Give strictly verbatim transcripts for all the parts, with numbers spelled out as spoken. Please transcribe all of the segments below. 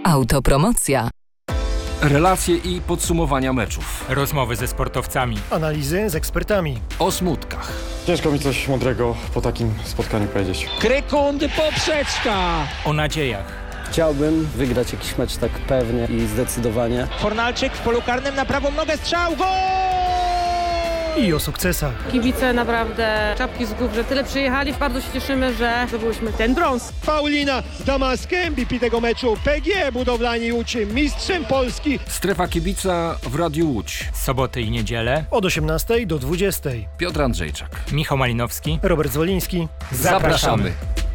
Autopromocja. Relacje i podsumowania meczów. Rozmowy ze sportowcami. Analizy z ekspertami. O smutkach. Ciężko mi coś mądrego po takim spotkaniu powiedzieć. Krykundy poprzeczka. O nadziejach. Chciałbym wygrać jakiś mecz tak pewnie i zdecydowanie. Fornalczyk w polu karnym na prawą nogę, strzał, gol! I o sukcesach. Kibice naprawdę czapki z głów, że tyle przyjechali. Bardzo się cieszymy, że zdobyliśmy ten brąz. Paulina Damask, M V P tego meczu. P G Budowlani Łódź, mistrzem Polski. Strefa kibica w Radiu Łódź. Soboty i niedzielę. Od osiemnastej do dwudziestej. Piotr Andrzejczak. Michał Malinowski. Robert Zwoliński. Zapraszamy.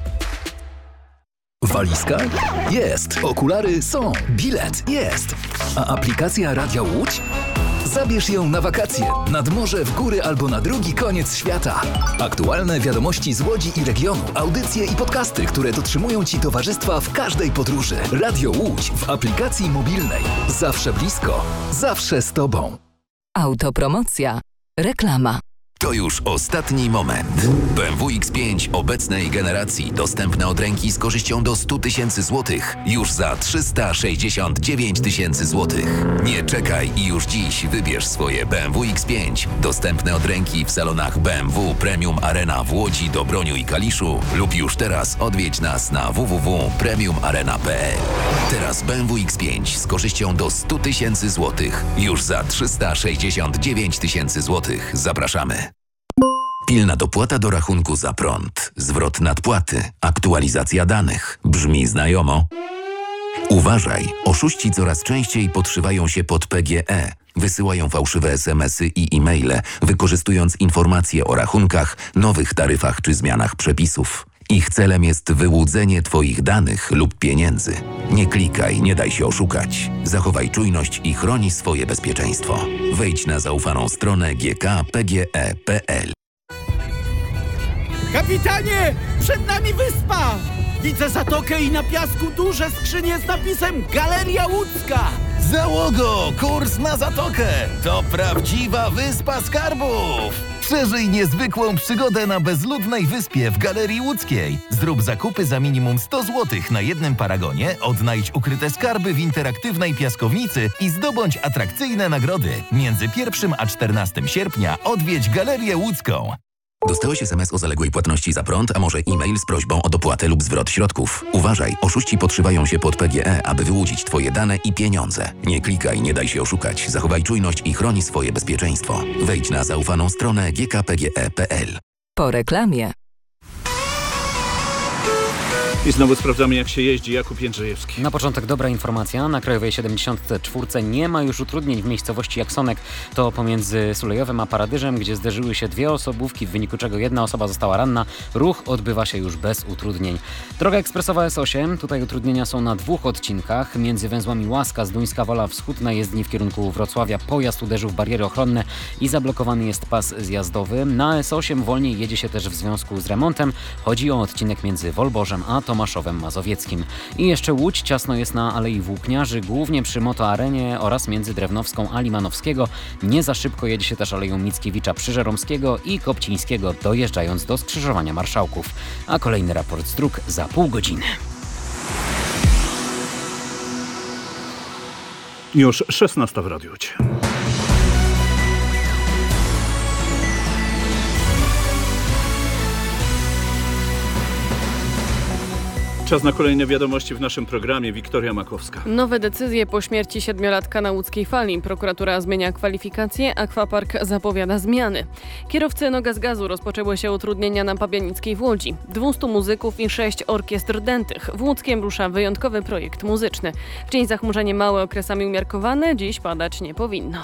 Walizka? Jest. Okulary są. Bilet? Jest. A aplikacja Radia Łódź? Zabierz ją na wakacje, nad morze, w góry albo na drugi koniec świata. Aktualne wiadomości z Łodzi i regionu, audycje i podcasty, które dotrzymują Ci towarzystwa w każdej podróży. Radio Łódź w aplikacji mobilnej. Zawsze blisko, zawsze z Tobą. Autopromocja. Reklama. To już ostatni moment. B M W X pięć obecnej generacji dostępne od ręki z korzyścią do sto tysięcy złotych już za trzysta sześćdziesiąt dziewięć tysięcy złotych. Nie czekaj i już dziś wybierz swoje B M W X pięć dostępne od ręki w salonach B M W Premium Arena w Łodzi, Dobroniu i Kaliszu lub już teraz odwiedź nas na w w w kropka premium arena kropka p l. Teraz B M W X pięć z korzyścią do sto tysięcy złotych już za trzysta sześćdziesiąt dziewięć tysięcy złotych. Zapraszamy. Pilna dopłata do rachunku za prąd, zwrot nadpłaty, aktualizacja danych. Brzmi znajomo? Uważaj, oszuści coraz częściej podszywają się pod P G E. Wysyłają fałszywe es em esy i e-maile, wykorzystując informacje o rachunkach, nowych taryfach czy zmianach przepisów. Ich celem jest wyłudzenie Twoich danych lub pieniędzy. Nie klikaj, nie daj się oszukać. Zachowaj czujność i chroni swoje bezpieczeństwo. Wejdź na zaufaną stronę g k p g e kropka p l. Kapitanie! Przed nami wyspa! Widzę zatokę i na piasku duże skrzynie z napisem Galeria Łódzka! Załogo! Kurs na zatokę! To prawdziwa wyspa skarbów! Przeżyj niezwykłą przygodę na bezludnej wyspie w Galerii Łódzkiej. Zrób zakupy za minimum sto złotych na jednym paragonie, odnajdź ukryte skarby w interaktywnej piaskownicy i zdobądź atrakcyjne nagrody. Między pierwszym a czternastego sierpnia odwiedź Galerię Łódzką. Dostałeś es em es o zaległej płatności za prąd, a może e-mail z prośbą o dopłatę lub zwrot środków. Uważaj, oszuści podszywają się pod P G E, aby wyłudzić Twoje dane i pieniądze. Nie klikaj, nie daj się oszukać. Zachowaj czujność i chroni swoje bezpieczeństwo. Wejdź na zaufaną stronę g k p g e kropka p l. Po reklamie. I znowu sprawdzamy, jak się jeździ. Jakub Jędrzejewski. Na początek dobra informacja. Na Krajowej siedemdziesiąt cztery nie ma już utrudnień w miejscowości Jaksonek. To pomiędzy Sulejowem a Paradyżem, gdzie zderzyły się dwie osobówki, w wyniku czego jedna osoba została ranna. Ruch odbywa się już bez utrudnień. Droga ekspresowa S osiem. Tutaj utrudnienia są na dwóch odcinkach. Między węzłami Łaska, Zduńska Wola Wschód na jezdni w kierunku Wrocławia pojazd uderzył w bariery ochronne i zablokowany jest pas zjazdowy. Na S osiem wolniej jedzie się też w związku z remontem. Chodzi o odcinek między Wolborzem a Tomaszowem Mazowieckim. I jeszcze Łódź, ciasno jest na Alei Włókniarzy, głównie przy Motoarenie oraz między Drewnowską a Limanowskiego. Nie za szybko jedzie się też Aleją Mickiewicza Przyżeromskiego i Kopcińskiego, dojeżdżając do skrzyżowania Marszałków. A kolejny raport z dróg za pół godziny. Już szesnasta w Radiu Łódź. Czas na kolejne wiadomości w naszym programie. Wiktoria Makowska. Nowe decyzje po śmierci siedmiolatka na łódzkiej fali. Prokuratura zmienia kwalifikacje, Aquapark zapowiada zmiany. Kierowcy Noga z gazu rozpoczęły się utrudnienia na Pabianickiej w Łodzi. dwustu muzyków i sześć orkiestr dętych. W Łódzkiem rusza wyjątkowy projekt muzyczny. W dzień zachmurzenie małe, okresami umiarkowane, dziś padać nie powinno.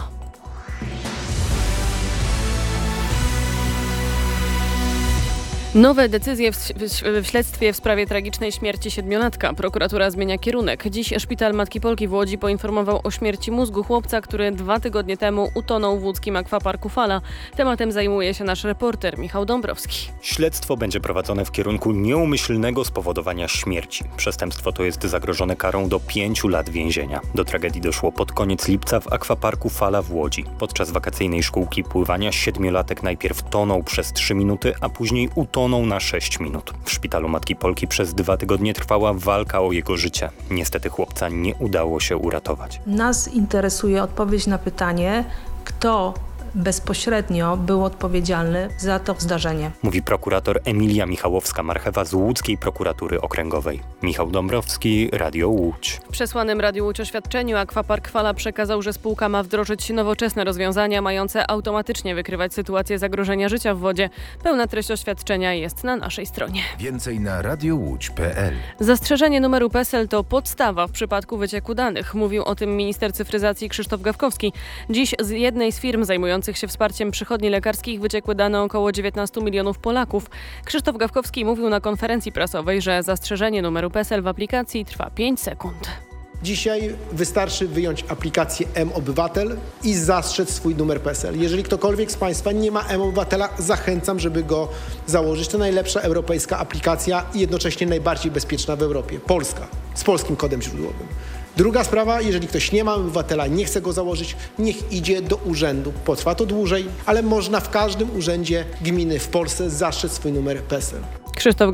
Nowe decyzje w, w, w śledztwie w sprawie tragicznej śmierci siedmiolatka. Prokuratura zmienia kierunek. Dziś Szpital Matki Polki w Łodzi poinformował o śmierci mózgu chłopca, który dwa tygodnie temu utonął w łódzkim akwaparku Fala. Tematem zajmuje się nasz reporter Michał Dąbrowski. Śledztwo będzie prowadzone w kierunku nieumyślnego spowodowania śmierci. Przestępstwo to jest zagrożone karą do pięciu lat więzienia. Do tragedii doszło pod koniec lipca w akwaparku Fala w Łodzi. Podczas wakacyjnej szkółki pływania siedmiolatek najpierw tonął przez trzy minuty, a później utonął utonął na sześć minut. W szpitalu Matki Polki przez dwa tygodnie trwała walka o jego życie. Niestety chłopca nie udało się uratować. Nas interesuje odpowiedź na pytanie, kto bezpośrednio był odpowiedzialny za to zdarzenie. Mówi prokurator Emilia Michałowska-Marchewa z Łódzkiej Prokuratury Okręgowej. Michał Dąbrowski, Radio Łódź. W przesłanym Radiu Łódź oświadczeniu Aquapark Fala przekazał, że spółka ma wdrożyć nowoczesne rozwiązania mające automatycznie wykrywać sytuacje zagrożenia życia w wodzie. Pełna treść oświadczenia jest na naszej stronie. Więcej na radiowódź kropka p l. Zastrzeżenie numeru P E S E L to podstawa w przypadku wycieku danych. Mówił o tym minister cyfryzacji Krzysztof Gawkowski. Dziś z jednej z firm zajmujących się wsparciem przychodni lekarskich wyciekły dane około dziewiętnastu milionów Polaków. Krzysztof Gawkowski mówił na konferencji prasowej, że zastrzeżenie numeru P E S E L w aplikacji trwa pięć sekund. Dzisiaj wystarczy wyjąć aplikację M-Obywatel i zastrzec swój numer P E S E L. Jeżeli ktokolwiek z Państwa nie ma M-Obywatela, zachęcam, żeby go założyć. To najlepsza europejska aplikacja i jednocześnie najbardziej bezpieczna w Europie. Polska, z polskim kodem źródłowym. Druga sprawa, jeżeli ktoś nie ma obywatela, nie chce go założyć, niech idzie do urzędu. Potrwa to dłużej, ale można w każdym urzędzie gminy w Polsce zastrzec swój numer P E S E L. Krzysztof